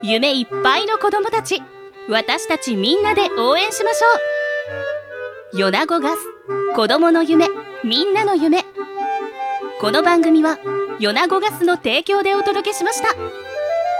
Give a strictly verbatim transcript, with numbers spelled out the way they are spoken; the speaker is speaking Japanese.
夢いっぱいの子供たち、私たちみんなで応援しましょう。米子ガス、子供の夢、みんなの夢。この番組は米子ガスの提供でお届けしました。